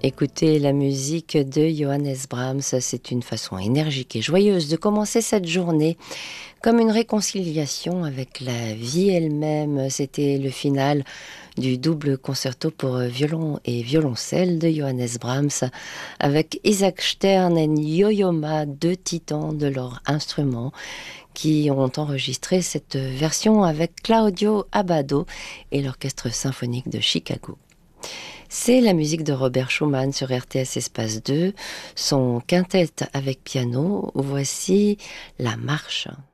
Écouter la musique de Johannes Brahms, c'est une façon énergique et joyeuse de commencer cette journée, comme une réconciliation avec la vie elle-même. C'était le final du double concerto pour violon et violoncelle de Johannes Brahms, avec Isaac Stern et Yo-Yo Ma, deux titans de leur instrument, qui ont enregistré cette version avec Claudio Abbado et l'Orchestre symphonique de Chicago. C'est la musique de Robert Schumann sur RTS Espace 2, son quintette avec piano. Voici la marche.